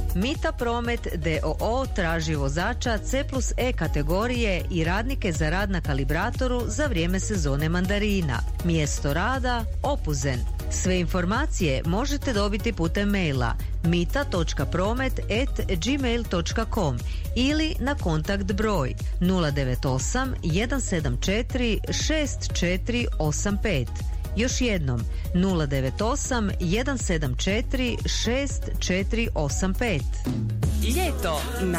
Mita Promet d.o.o. traži vozača C+E kategorije i radnike za rad na kalibratoru za vrijeme sezone mandarina. Mjesto rada Opuzen. Sve informacije možete dobiti putem maila mita.promet@gmail.com ili na kontakt broj 098 174 6485. Još jednom 098 174 6485. Ljeto na